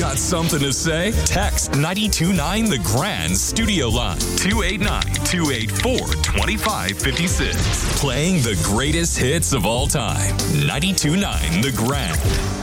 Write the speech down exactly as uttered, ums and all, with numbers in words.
Got something to say? Text nine two nine The Grand Studio Line, two eight nine, two eight four, two five five six. Playing the greatest hits of all time. nine two nine The Grand.